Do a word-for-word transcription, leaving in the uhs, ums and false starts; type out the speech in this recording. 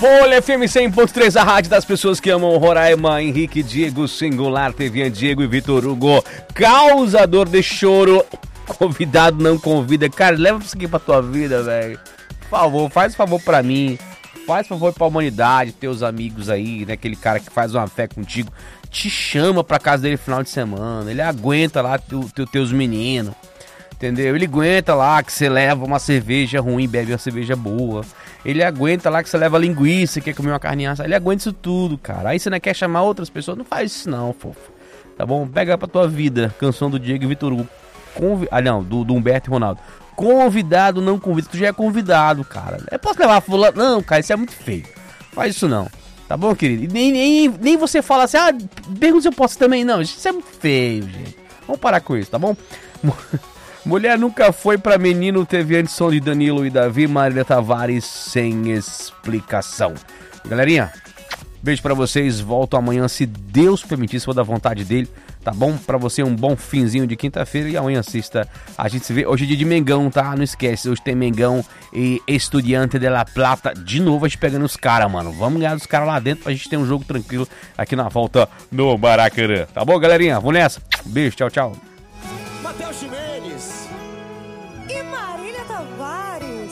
Folha F M cem ponto três, a rádio das pessoas que amam Roraima. Henrique, Diego, Singular, Tevinha, Diego e Vitor Hugo. Causador de choro. Convidado não convida. Cara, leva isso aqui pra tua vida, velho. Por favor, faz um favor pra mim. Faz um favor pra humanidade, teus amigos aí, né? Aquele cara que faz uma fé contigo. Te chama pra casa dele no final de semana. Ele aguenta lá tu, tu, teus meninos. Entendeu? Ele aguenta lá que você leva uma cerveja ruim, bebe uma cerveja boa. Ele aguenta lá que você leva linguiça, quer comer uma carninha assada. Ele aguenta isso tudo, cara. Aí você não quer chamar outras pessoas, não faz isso não, fofo. Tá bom? Pega pra tua vida. Canção do Diego e Vitor Hugo. Convi... Ah, não, do, do Humberto e Ronaldo. Convidado, não convida. Tu já é convidado, cara. Eu posso levar fulano? Não, cara, isso é muito feio. Faz isso não. Tá bom, querido? E nem, nem, nem você fala assim, ah, pergunta se eu posso também. Não, isso é muito feio, gente. Vamos parar com isso, tá bom? Mulher nunca foi pra menino, teve antes som de Danilo e Davi, Marília Tavares sem explicação. Galerinha, beijo pra vocês, volto amanhã, se Deus permitir, se for da vontade dele, tá bom? Pra você um bom finzinho de quinta-feira e amanhã sexta a gente se vê. Hoje é dia de Mengão, tá? Não esquece, hoje tem Mengão e Estudiante de La Plata. De novo a gente pegando os caras, mano. Vamos ganhar dos caras lá dentro pra gente ter um jogo tranquilo aqui na volta no Maracanã. Tá bom, galerinha? Vamos nessa. Beijo, tchau, tchau. Matheus Chimenez.